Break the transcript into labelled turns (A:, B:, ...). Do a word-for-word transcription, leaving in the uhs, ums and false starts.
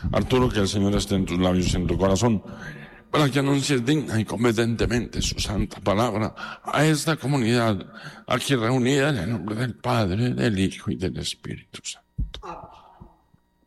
A: Arturo, que el Señor esté en tus labios y en tu corazón, para que anuncies digna y competentemente su santa palabra a esta comunidad aquí reunida en el nombre del Padre, del Hijo y del Espíritu Santo.